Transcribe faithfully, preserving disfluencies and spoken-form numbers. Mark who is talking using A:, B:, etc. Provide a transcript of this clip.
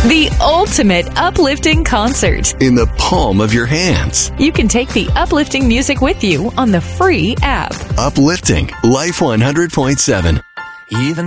A: The ultimate uplifting concert.
B: In the palm of your hands.
A: You can take the uplifting music with you on the free app.
B: Uplifting Life one hundred point seven.
C: Even